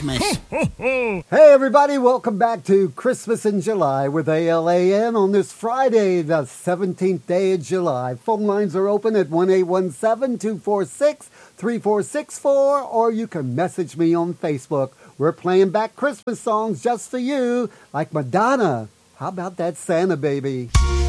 Christmas. Hey everybody, welcome back to Christmas in July with ALAN on this Friday, the 17th day of July. Phone lines are open at 1-817-246-3464, or you can message me on Facebook. We're playing back Christmas songs just for you, like Madonna. How about that Santa Baby?